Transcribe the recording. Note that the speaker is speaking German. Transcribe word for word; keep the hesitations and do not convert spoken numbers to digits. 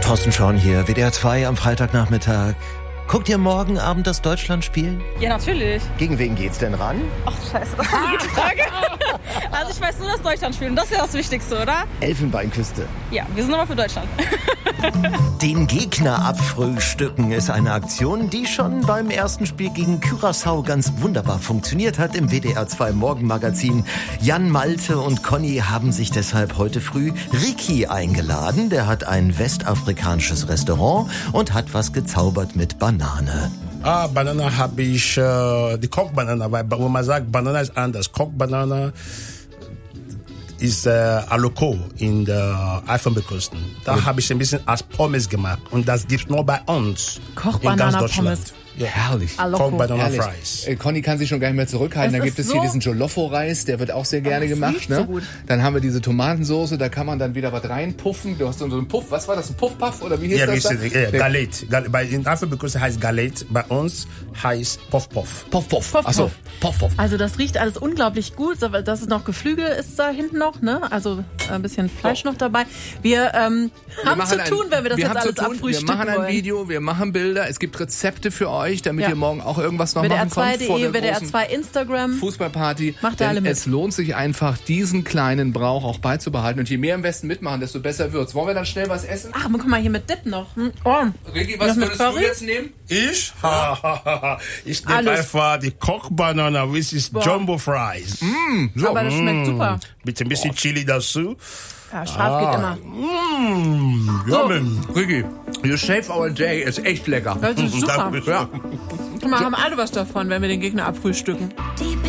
Thorsten Schorn hier, W D R zwei am Freitagnachmittag. Guckt ihr morgen Abend das Deutschlandspiel? Ja, natürlich. Gegen wen geht's denn ran? Ach, scheiße, das ist eine gute Frage. Also ich weiß nur, dass Deutschland spielt und das ist ja das Wichtigste, oder? Elfenbeinküste. Ja, wir sind aber für Deutschland. Den Gegner abfrühstücken ist eine Aktion, die schon beim ersten Spiel gegen Curaçao ganz wunderbar funktioniert hat im W D R zwei Morgenmagazin. Jan, Malte und Conny haben sich deshalb heute früh Ricky eingeladen. Der hat ein westafrikanisches Restaurant und hat was gezaubert mit Bananen. Ah, Banana habe ich, äh, die Kochbanana, weil wenn man sagt, Banana ist anders. Kochbanana ist äh, Aloko in der Elfenbeinküste. Da oh. habe ich ein bisschen als Pommes gemacht und das gibt's nur bei uns in ganz Deutschland. Ja. Herrlich. Koch-Banana-Fries. Äh, Conny kann sich schon gar nicht mehr zurückhalten. Es da gibt es so hier diesen Jollof-Reis, der wird auch sehr gerne das gemacht. riecht Ne? so gut. Dann haben wir diese Tomatensoße, da kann man dann wieder was reinpuffen. Du hast so einen Puff, was war das, ein Puff-Puff oder wie hieß ja, das? Ja, yeah, Galet. Bei in Elfenbeinküste heißt Galet, bei uns heißt Puff-Puff. Puff-Puff. Puff, Achso, Puff-Puff. Also das riecht alles unglaublich gut. Das ist noch Geflügel, ist da hinten noch, ne? Also ein bisschen Fleisch noch dabei. Wir ähm, wir haben zu ein, tun, wenn wir das wir jetzt alles tun, abfrühstücken Wir machen ein wollen. Video, wir machen Bilder. Es gibt Rezepte für euch, damit Ja. ihr morgen auch irgendwas noch W D R machen zwei könnt vor punkt de, der W D R großen zwei Instagram. Fußballparty. Macht da denn alle mit. Es lohnt sich einfach, diesen kleinen Brauch auch beizubehalten. Und je mehr im Westen mitmachen, desto besser wird's. Wollen wir dann schnell was essen? Ach, guck mal hier mit Dip noch. Hm. Oh. Ricky, was Noch mit würdest du Curry? jetzt nehmen? Ich? ich nehme Alles. einfach die Koch-Banana, which is Boah. Jumbo Fries. Mm, so. Aber das schmeckt super. Mit ein bisschen Chili dazu. Ja, scharf geht immer. Mmh, yummy. Ricky, you save our day, ist echt lecker. Das ist super. Dankeschön. Ja. Guck mal, haben alle was davon, wenn wir den Gegner abfrühstücken. Deep